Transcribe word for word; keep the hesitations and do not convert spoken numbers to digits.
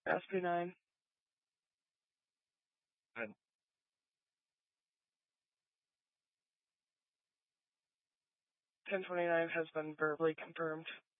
S P nine. Good. ten twenty-nine has been verbally confirmed.